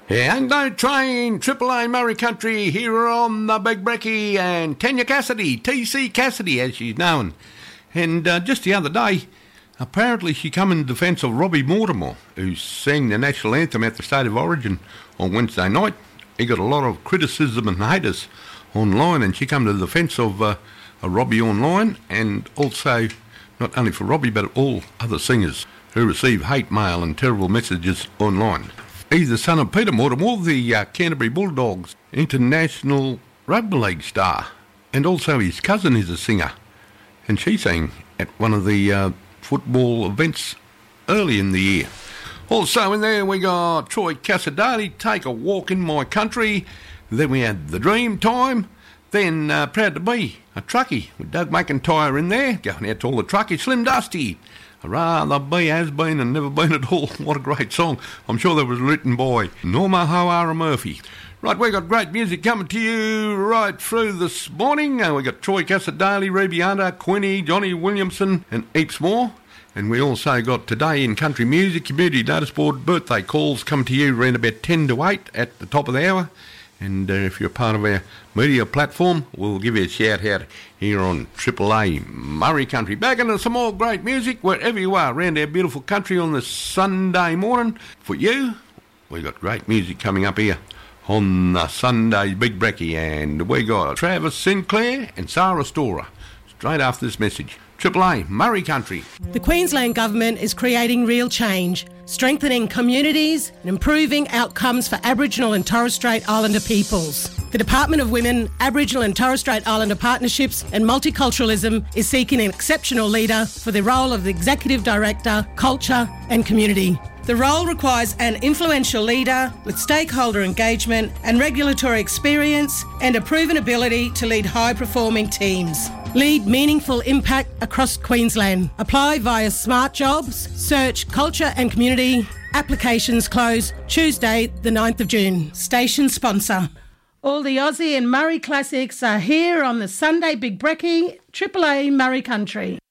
Anglo Train, Triple A Murray Country, here on the Big Brekkie, and Tanya Cassidy, TC Cassidy as she's known. And just the other day, apparently she come in defence of Robbie Mortimer, who sang the national anthem at the State of Origin on Wednesday night. He got a lot of criticism and haters online, and she come to the defence of Robbie online, and also not only for Robbie but all other singers who receive hate mail and terrible messages online. He's the son of Peter Mortimer, the Canterbury Bulldogs international rugby league star, and also his cousin is a singer, and she sang at one of the football events early in the year. Also in there we got Troy Casadali, Take a Walk in My Country. Then we had The Dream Time. Then Proud to Be a Truckie with Doug McIntyre in there, going out to all the truckies. Slim Dusty, I'd rather be has been and never been at all. What a great song. I'm sure that was written by Norma Hoara Murphy. Right, we got great music coming to you right through this morning. We got Troy Casadali, Ruby Hunter, Quinny, Johnny Williamson and heaps more. And we also got Today in Country Music, Community Notice Board, birthday calls coming to you around about 10 to 8 at the top of the hour. And if you're part of our media platform, we'll give you a shout out here on Triple A Murray Country. Back into some more great music wherever you are around our beautiful country on this Sunday morning. For you, we got great music coming up here on the Sunday's Big Brekkie. And we got Travis Sinclair and Sarah Storer straight after this message. Triple A Murray Country. The Queensland Government is creating real change, strengthening communities and improving outcomes for Aboriginal and Torres Strait Islander peoples. The Department of Women, Aboriginal and Torres Strait Islander Partnerships and Multiculturalism is seeking an exceptional leader for the role of the Executive Director, Culture and Community. The role requires an influential leader with stakeholder engagement and regulatory experience and a proven ability to lead high-performing teams. Lead meaningful impact across Queensland. Apply via Smart Jobs, search Culture and Community. Applications close Tuesday the 9th of June. Station sponsor. All the Aussie and Murray classics are here on the Sunday Big Brekkie, Triple A Murray Country.